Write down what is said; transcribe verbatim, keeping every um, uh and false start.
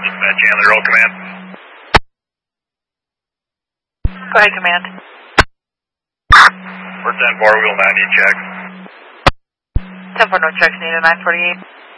Dispatch Chandler, roll command. Go ahead, command. We're ten four, wheel nine, need checks. ten four, no checks needed, nine forty-eight.